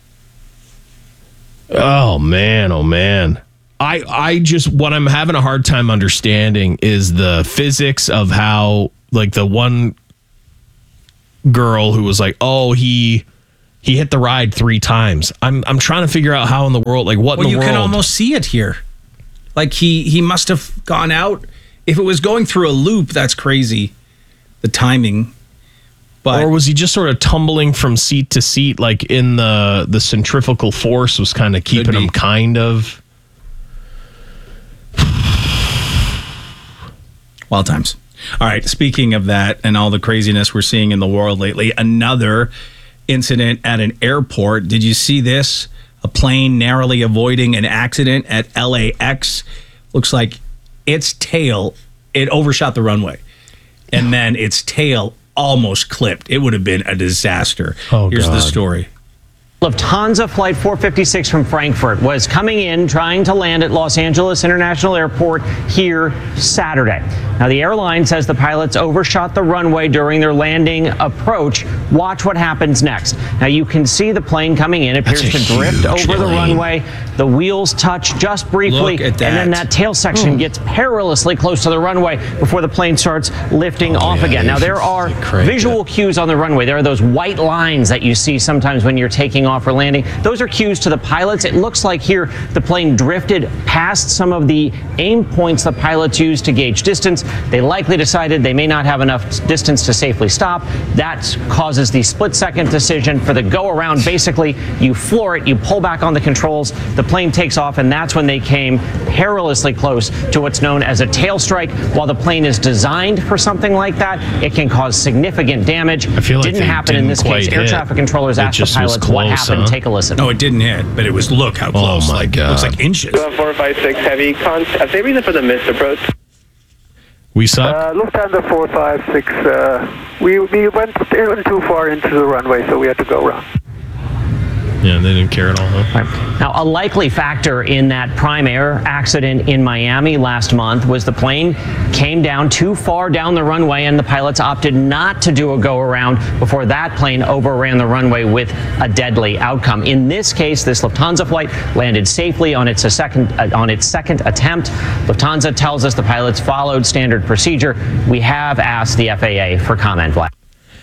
Oh, man. Oh, man. I, I just, what I'm having a hard time understanding is the physics of how, like, the one girl who was like, oh, he he hit the ride three times. I'm I'm trying to figure out how in the world, like, what Well, in the you world? can almost see it here. Like, he, he must have gone out. If it was going through a loop, that's crazy. The timing. But or was he just sort of tumbling from seat to seat, like in the the centrifugal force was kind of keeping him kind of. Wild times. All right, speaking of that and all the craziness we're seeing in the world lately, another incident at an airport. Did you see this? A plane narrowly avoiding an accident at L A X. Looks like its tail, it overshot the runway. And then its tail almost clipped. It would have been a disaster. Oh, Here's the God. story. Lufthansa Flight four fifty-six from Frankfurt was coming in, trying to land at Los Angeles International Airport here Saturday. Now, the airline says the pilots overshot the runway during their landing approach. Watch what happens next. Now, you can see the plane coming in. It appears That's to a drift huge over the plane. runway. The wheels touch just briefly, Look at and then that. that tail section gets perilously close to the runway before the plane starts lifting off yeah, again. they Now, there should- are they cranked visual cues on the runway. There are those white lines that you see sometimes when you're taking off or landing. Those are cues to the pilots. It looks like here the plane drifted past some of the aim points the pilots use to gauge distance. They likely decided they may not have enough distance to safely stop. That causes the split-second decision for the go-around. Basically, you floor it, you pull back on the controls, the plane takes off, and that's when they came perilously close to what's known as a tail strike. While the plane is designed for something like that, it can cause significant damage. I feel like didn't they happen in didn't this case. quite Air hit. traffic controllers It asked the just was pilots what close, happened. huh? Take a listen. No, it didn't hit, but it was look how close. my like, God. Looks like inches. four five six heavy. Con- uh, same reason for the missed approach. We saw. Uh, Lufthansa four five six. Uh, we we went, went too far into the runway, so we had to go around. Yeah, they didn't care at all, huh? Right. Now, a likely factor in that Prime Air accident in Miami last month was the plane came down too far down the runway, and the pilots opted not to do a go-around before that plane overran the runway with a deadly outcome. In this case, this Lufthansa flight landed safely on its a second uh, on its second attempt. Lufthansa tells us the pilots followed standard procedure. We have asked the F A A for comment. Vlad.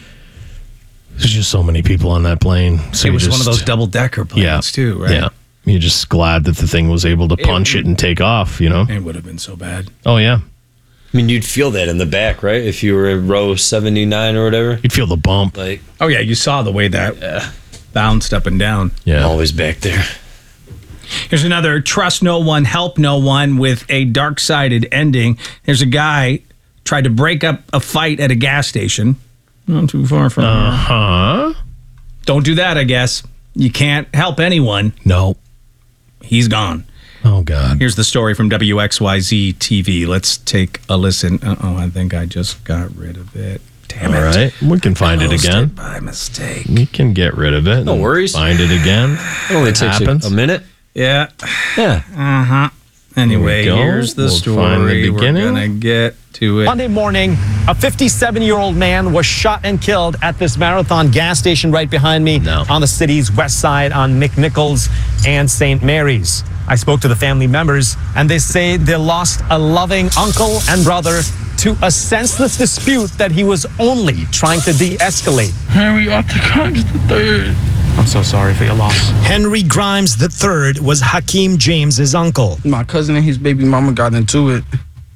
There's just so many people on that plane. So It you was one of just- those double-decker planes, yeah, too, right? Yeah. You're just glad that the thing was able to punch it, and take off, you know? It would have been so bad. Oh, yeah. I mean, you'd feel that in the back, right? If you were in row seventy-nine or whatever. You'd feel the bump. Like, Oh, yeah, you saw the way that bounced up and down. Yeah. always back there. Here's another trust no one, help no one with a dark-sided ending. There's a guy tried to break up a fight at a gas station. Not too far from here. Uh-huh. Don't do that, I guess. You can't help anyone. No. He's gone. Oh, God. Here's the story from W X Y Z T V. Let's take a listen. Uh-oh, I think I just got rid of it. Damn All it. right. We can find it Closed again. it by mistake. We can get rid of it. No and worries. Find it again. It only takes a, happens. a minute. Yeah. Yeah. Uh-huh. Anyway, Here we go. here's the We'll find the story. We're beginning. going to get to it. Monday morning, a fifty-seven-year-old man was shot and killed at this Marathon gas station right behind me No. on the city's west side on McNichols and Saint Mary's. I spoke to the family members, and they say they lost a loving uncle and brother to a senseless dispute that he was only trying to de-escalate. Henry Grimes the third. I'm so sorry for your loss. Henry Grimes the third was Hakeem James's uncle. My cousin and his baby mama got into it,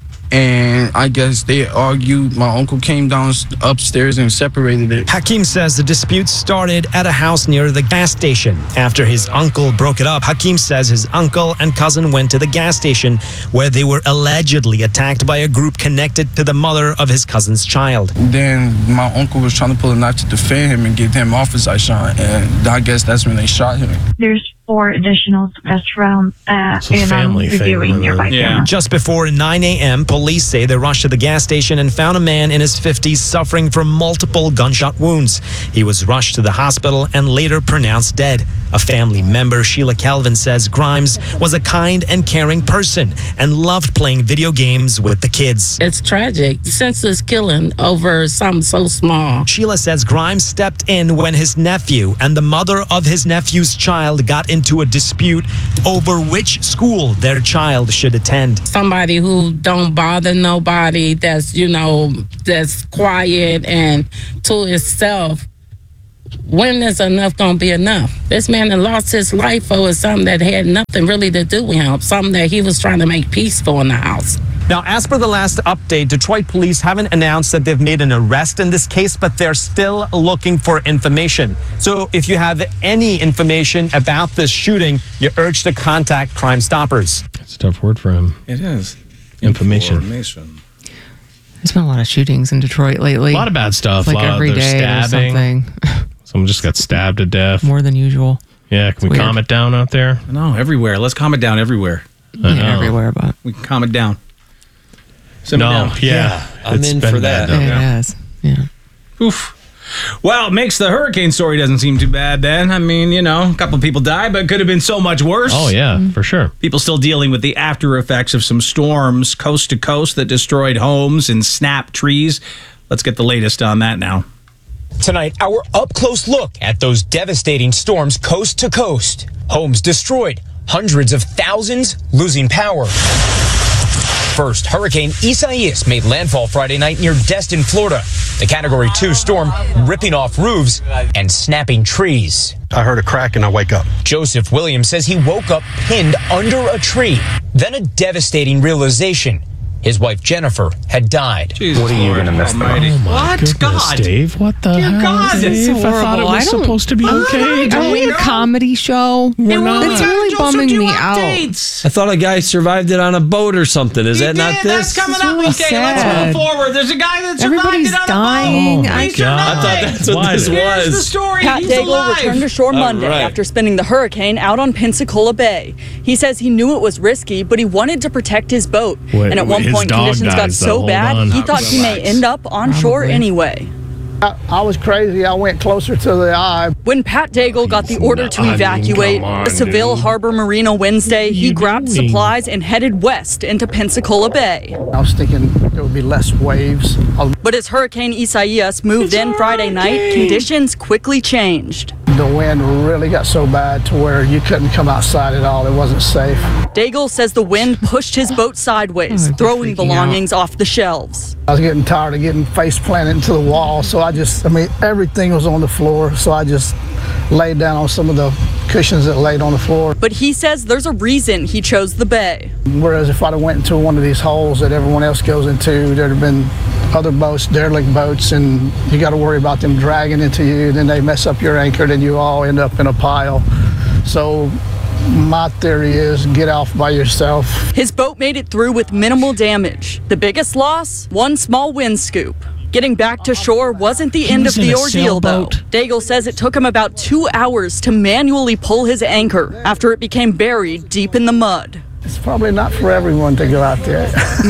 and I guess they argued. My uncle came down upstairs and separated it. Hakeem says the dispute started at a house near the gas station. After his uncle broke it up, Hakeem says his uncle and cousin went to the gas station where they were allegedly attacked by a group connected to the mother of his cousin's child. Then my uncle was trying to pull a knife to defend him and get him off his eye shine, and I guess that's when they shot him. There's four additional restaurants, uh, It's a and I'm family thing, reviewing nearby yeah. cameras. Just before nine a.m., police say they rushed to the gas station and found a man in his fifties suffering from multiple gunshot wounds. He was rushed to the hospital and later pronounced dead. A family member, Sheila Calvin, says Grimes was a kind and caring person and loved playing video games with the kids. It's tragic. Senseless killing over something so small. Sheila says Grimes stepped in when his nephew and the mother of his nephew's child got into a dispute over which school their child should attend. Somebody who don't bother nobody, that's, you know, that's quiet and to itself. When is enough gonna be enough? This man had lost his life over something that had nothing really to do with him, something that he was trying to make peaceful in the house. Now, as per the last update, Detroit police haven't announced that they've made an arrest in this case, but they're still looking for information. So if you have any information about this shooting, you're urged to contact Crime Stoppers. It's a tough word for him. It is. Information. Information. There's been a lot of shootings in Detroit lately. A lot of bad stuff. Like a lot every of, there's day or stabbing. something. Someone just got stabbed to death. More than usual. Yeah, can we weird. calm it down out there? No, everywhere. Let's calm it down everywhere. I Yeah, know. everywhere, but We can calm it down. Simmer No, down. yeah. I'm It's in been for bad. that. it is. Yeah. Oof. Well, it makes the hurricane story doesn't seem too bad then. I mean, you know, a couple people died, but it could have been so much worse. Oh, yeah, for sure. People still dealing with the after effects of some storms coast to coast that destroyed homes and snapped trees. Let's get the latest on that now. Tonight, our up-close look at those devastating storms coast to coast. Homes destroyed, hundreds of thousands losing power. First, Hurricane Isaias made landfall Friday night near Destin, Florida. The Category two storm ripping off roofs and snapping trees. I heard a crack and I wake up. Joseph Williams says he woke up pinned under a tree. Then a devastating realization. His wife Jennifer had died. What are you going to miss? Oh, my What? goodness, God. Dave, what the Dear hell? God. Dave? It's I thought it horrible. I was don't- supposed to be okay. Are we a comedy show? We're not. It's really bumming me out. I thought a guy survived it on a boat or something. Is He that not did. this? That's coming It's up. really Okay, let's sad. move forward. There's a guy that survived Everybody's it on dying. a boat. I- He God. survived. I thought that's what Why this did- Here's the was. story. Pat He's Daigle alive. returned to shore All Monday right. after spending the hurricane out on Pensacola Bay. He says he knew it was risky, but he wanted to protect his boat. Wait, and at one his point, dog conditions got dies, though. so Hold bad, on. he thought he may Relax. end up on shore Probably. anyway. I, I was crazy. I went closer to the eye. When Pat Daigle got the order to I mean, evacuate come on, the Seville dude. Harbor Marina Wednesday, he you grabbed doing? supplies and headed west into Pensacola Bay. I was thinking there would be less waves. I, But as Hurricane Isaias moved It's in a Friday night, hurricane. conditions quickly changed. the wind really got so bad to where you couldn't come outside at all. It wasn't safe. Daigle says the wind pushed his boat sideways, Oh, throwing freaking belongings off the shelves. I was getting tired of getting face planted into the wall, so I just, I mean, everything was on the floor, so I just laid down on some of the cushions that laid on the floor. But he says there's a reason he chose the bay. Whereas if I'd have went into one of these holes that everyone else goes into, there'd have been other boats, derelict boats, and you got to worry about them dragging into you. Then they mess up your anchor, then you all end up in a pile. So my theory is get off by yourself. His boat made it through with minimal damage. The biggest loss? One small wind scoop. Getting back to shore wasn't the end of was in the a ordeal, though. sailboat. Daigle says it took him about two hours to manually pull his anchor after it became buried deep in the mud. It's probably not for everyone to go out there.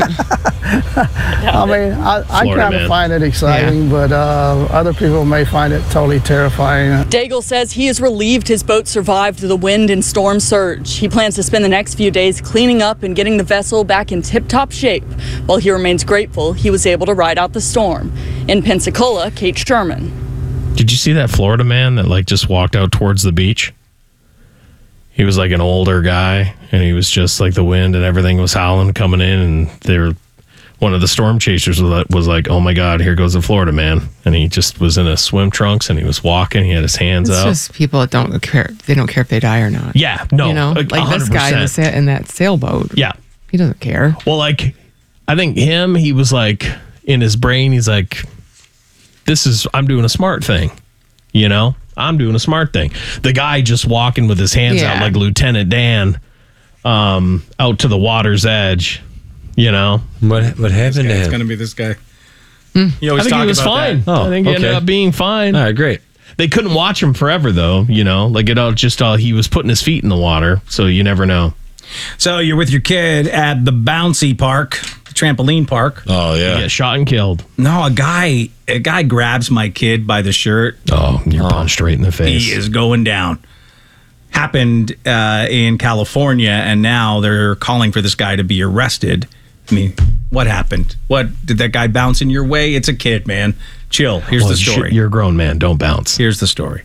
I mean, I, I Florida kind man. of find it exciting, but uh, other people may find it totally terrifying. Daigle says he is relieved his boat survived the wind and storm surge. He plans to spend the next few days cleaning up and getting the vessel back in tip-top shape, while he remains grateful he was able to ride out the storm. In Pensacola, Kate Sherman. Did you see that Florida man that like just walked out towards the beach? He was like an older guy, and he was just like the wind and everything was howling coming in, and they're one of the storm chasers was was like, "Oh my God, here goes the Florida man!" And he just was in a swim trunks and he was walking. He had his hands It's out. just people that don't care. They don't care if they die or not. Yeah, no, you know, like like this guy in, the sa- in that sailboat. Yeah, he doesn't care. Well, like I think him, he was like in his brain, he's like, "This is I'm doing a smart thing," you know. I'm doing a smart thing. The guy just walking with his hands Yeah. out like Lieutenant Dan, um, out to the water's edge. You know what? What happened to It's him? going to be this guy. I You always think talk he was about fine. that. I think he ended up being fine. All right, great. They couldn't watch him forever, though. You know, like it all just all he was putting his feet in the water, so you never know. So you're with your kid at the bouncy park, the trampoline park. Oh yeah, yeah, shot and killed. No, a guy, a guy grabs my kid by the shirt. Oh, you're oh. punched right in the face. He is going down. Happened uh, in California, and now they're calling for this guy to be arrested. I mean, what happened? What did that guy bounce in your way? It's a kid, man. Chill. Here's well, the story. You're a grown man. Don't bounce. Here's the story.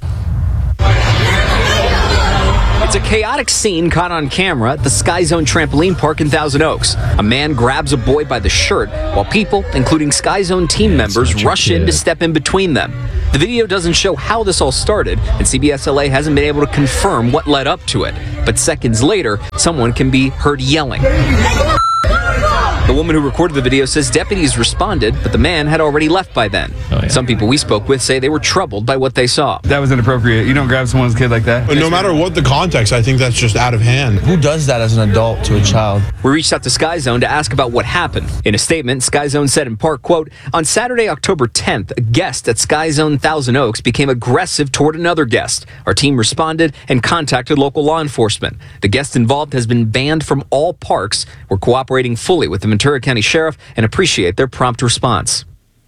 It's a chaotic scene caught on camera at the Sky Zone trampoline park in Thousand Oaks. A man grabs a boy by the shirt while people, including Sky Zone team members, rush in to step in between them. The video doesn't show how this all started, and C B S L A hasn't been able to confirm what led up to it. But seconds later, someone can be heard yelling. The woman who recorded the video says deputies responded, but the man had already left by then. Oh, yeah. Some people we spoke with say they were troubled by what they saw. That was inappropriate. You don't grab someone's kid like that. No matter what the context, I think that's just out of hand. Who does that as an adult to a child? We reached out to Sky Zone to ask about what happened. In a statement, Sky Zone said in part, quote, on Saturday, October tenth, a guest at Sky Zone Thousand Oaks became aggressive toward another guest. Our team responded and contacted local law enforcement. The guest involved has been banned from all parks. We're cooperating fully with the Ventura County Sheriff and appreciate their prompt response.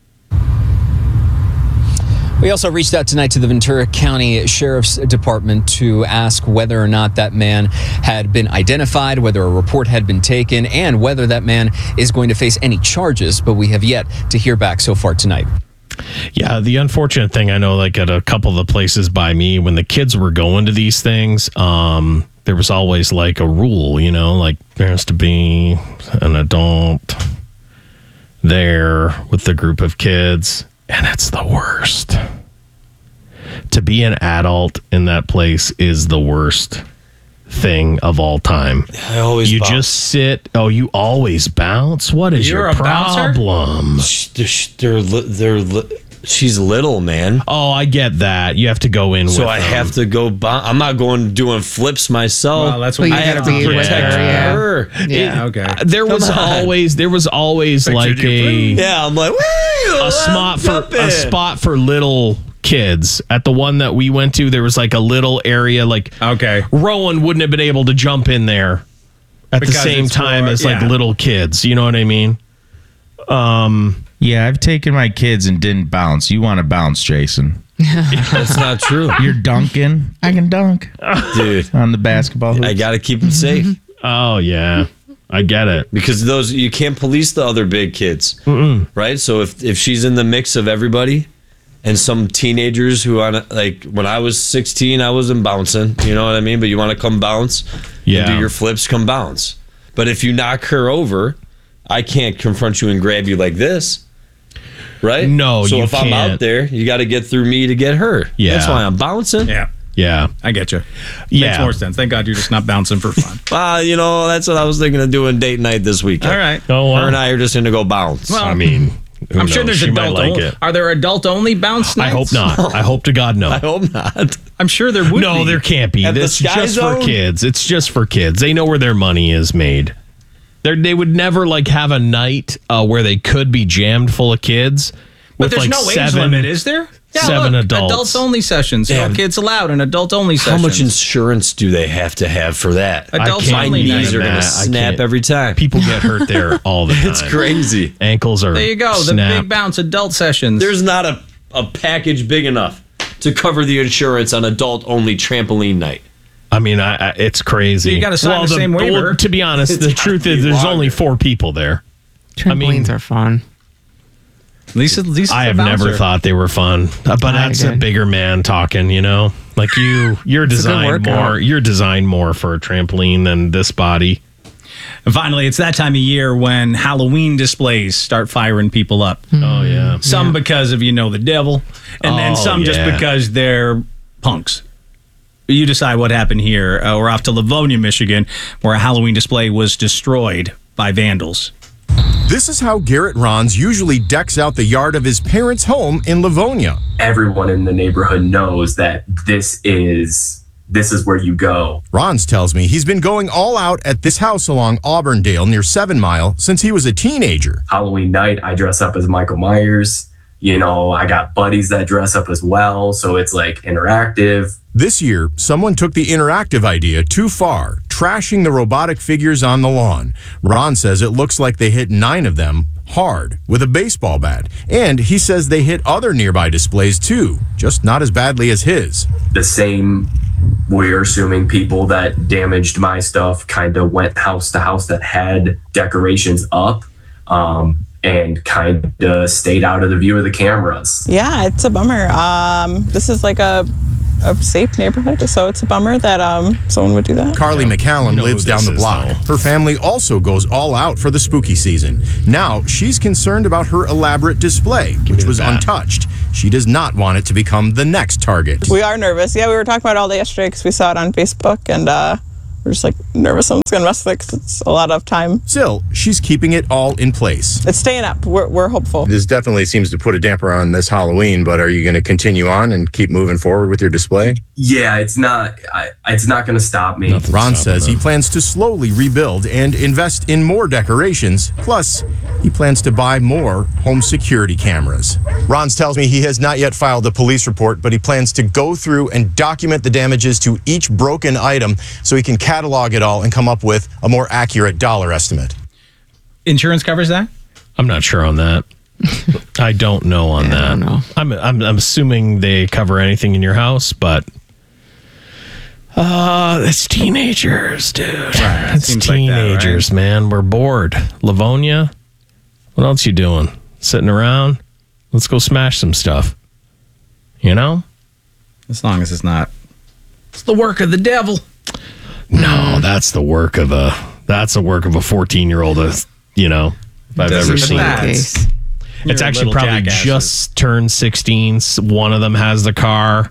We also reached out tonight to the Ventura County Sheriff's Department to ask whether or not that man had been identified, whether a report had been taken, and whether that man is going to face any charges, but we have yet to hear back so far tonight. Yeah, the unfortunate thing, I know, like at a couple of the places by me, when the kids were going to these things, um, there was always like a rule, you know, like there has to be an adult there with the group of kids, and it's the worst. To be an adult in that place is the worst thing of all time. I always you bounce. just sit. Oh, you always bounce. What is You're your a bouncer? problem? They're, they're, they're, li- she's little, man. Oh, I get that. You have to go in. So with I them. have to go. Bounce. I'm not going doing flips myself. Well, that's what Well, I you have gotta to be with protect her, yeah. her. Yeah, It- okay. Uh, there was Come on. always there was always like a Yeah, I'm like a spot for a spot for little kids. At the one that we went to, there was like a little area, like okay, Rowan wouldn't have been able to jump in there at Because the same it's time for- as like yeah. little kids. You know what I mean? Um, Yeah, I've taken my kids and didn't bounce. You want to bounce, Jason? That's not true, You're dunking. I can dunk, dude. on the basketball hoops. I got to keep them safe oh yeah, I get it. because those you can't police the other big kids, Mm-mm. right? So if if she's in the mix of everybody. And some teenagers who on like when I was sixteen, I wasn't bouncing. You know what I mean? But you want to come bounce, Yeah. and do your flips, come bounce. But if you knock her over, I can't confront you and grab you like this, right? No, So you if I'm out can't. there, you got to get through me to get her. Yeah. That's why I'm bouncing. Yeah, Yeah, I get you. Yeah. Makes more sense. Thank God you're just not bouncing for fun. Well, you know that's what I was thinking of doing date night this weekend. All right. Oh, wow. Her and I are just going to go bounce. Well, I mean, who I'm sure knows? there's She might adult like only. it. Are there adult only bounce I nights? hope not. I hope to God no. I hope not. I'm sure there would No, be. there can't be. At the It's Sky just Zone? for kids. It's just for kids. They know where their money is made. They they would never like have a night uh, where they could be jammed full of kids. But with there's like no age seven, limit, is there? Yeah, seven look, adults. Adults only sessions. Yeah. No kids allowed and adult only How sessions. much insurance do they have to have for that? Adults My only knees night. are going Matt, to I snap can't. every time. People get hurt there all the time. It's crazy. Ankles are There you go. The snapped. big bounce adult sessions. There's not a, a package big enough to cover the insurance on adult only trampoline night. I mean, I, I, it's crazy. You gotta sign the same waiver. well, to be honest, It's the gotta truth be is there's longer. only four people there. Trampolines I mean- are fun. Lisa, Lisa, I have never thought they were fun, Uh, but I that's a did. bigger man talking. You know, like you, you're a good designed workout. more. You're designed more for a trampoline than this body. And finally, it's that time of year when Halloween displays start firing people up. Oh yeah, Some because of you know the devil, and then Oh, some just yeah. because they're punks. You decide what happened here. Uh, we're off to Livonia, Michigan, where a Halloween display was destroyed by vandals. This is how Garrett Rons usually decks out the yard of his parents' home in Livonia. Everyone in the neighborhood knows that this is this is where you go. Rons tells me he's been going all out at this house along Auburndale near Seven Mile since he was a teenager. Halloween night, I dress up as Michael Myers. You know, I got buddies that dress up as well. So it's like interactive. This year, someone took the interactive idea too far, trashing the robotic figures on the lawn. Ron says it looks like they hit nine of them hard with a baseball bat. And he says they hit other nearby displays too, just not as badly as his. The same, we're assuming people that damaged my stuff kind of went house to house that had decorations up um, and kind of stayed out of the view of the cameras. Yeah, it's a bummer. Um, this is like a a safe neighborhood, so it's a bummer that um, someone would do that. Carly McCallum lives down the block. Her family also goes all out for the spooky season. Now, she's concerned about her elaborate display, which was untouched. She does not want it to become the next target. We are nervous. Yeah, we were talking about it all day yesterday because we saw it on Facebook, and uh, we're just like nervous someone's going to mess with it because it's a lot of time. Still, she's keeping it all in place. It's staying up. We're, we're hopeful. This definitely seems to put a damper on this Halloween, but are you going to continue on and keep moving forward with your display? Yeah, it's not. I, it's not going to stop me. Ron says he plans to slowly rebuild and invest in more decorations. Plus, he plans to buy more home security cameras. Ron tells me he has not yet filed a police report, but he plans to go through and document the damages to each broken item so he can catalog it all and come up with a more accurate dollar estimate. Insurance covers that? I'm not sure on that. I don't know on Yeah, that. I don't know. I'm, I'm I'm assuming they cover anything in your house, but uh, it's teenagers, dude. Right, It's seems like that, teenagers, right? man. We're bored. Livonia, what else you doing? Sitting around? Let's go smash some stuff. You know? As long as it's not. It's the work of the devil. No, that's the work of a that's the work of a fourteen year old. Uh, you know, if I've Doesn't ever seem seen that. it. Case. It's You're actually little probably jackasses. just turned sixteen. One of them has the car.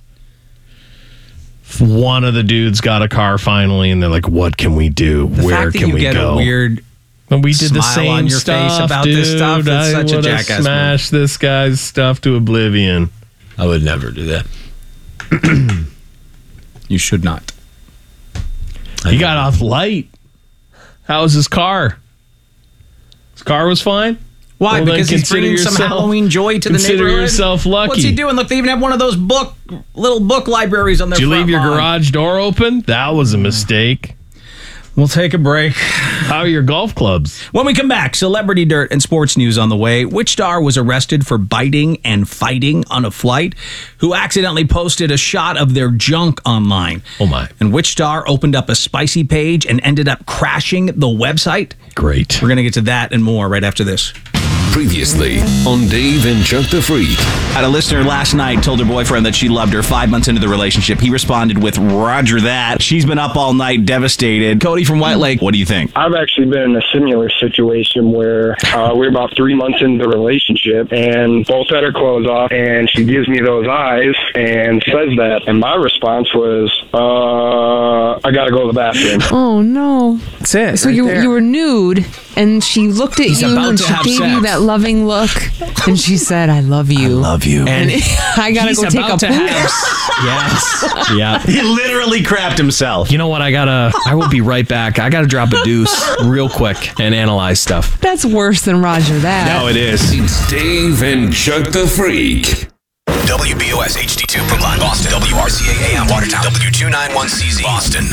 One of the dudes got a car finally, and they're like, "What can we do? The Where fact that can you we get go?" a weird and we did the smile same on your stuff, face about dude. this stuff. It's I such a would've jackass move. smashed this guy's stuff to oblivion. I would never do that. You should not. He got off light. How was his car? His car was fine? Why? Well, then because he's consider bringing some yourself- Halloween joy to the consider neighborhood. yourself lucky. What's he doing? Look, they even have one of those book, little book libraries on their Did you front leave your lawn. garage door open? That was a mistake. We'll take a break. How are your golf clubs? When we come back, celebrity dirt and sports news on the way. Which star was arrested for biting and fighting on a flight? Who accidentally posted a shot of their junk online? Oh my. And which star opened up a spicy page and ended up crashing the website? Great. We're going to get to that and more right after this. Previously on Dave and Chuck the Freak. Had a listener last night told her boyfriend that she loved her five months into the relationship. He responded with, Roger that. She's been up all night, devastated. Cody from White Lake, what do you think? I've actually been in a similar situation where uh, we're about three months into the relationship and both had her clothes off, and she gives me those eyes and says that. And my response was, uh, I gotta go to the bathroom. Oh no! That's it. So right you there. you were nude, and she looked at He's you, about and to she have gave sex. you that loving look, and she said, "I love you." I love you. And I gotta He's go take a about to poop. have- Yes. Yeah. He literally crapped himself. You know what? I gotta. I will be right back. I gotta drop a deuce real quick and analyze stuff. That's worse than Roger that. No, it is. It's Dave and Chuck the Freak. W B O S H D two Brookline, Boston. W R C A A M Watertown. W two ninety-one C Z Boston.